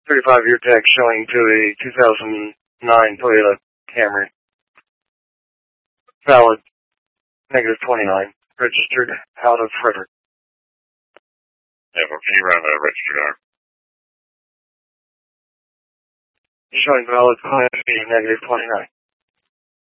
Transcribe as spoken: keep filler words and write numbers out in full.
thirty-five year tag showing to a two thousand nine Toyota Camry. Valid, negative twenty-nine. Registered out of Frederick. Yeah, but can you run the registered R? Showing valid, Class B, negative twenty-nine.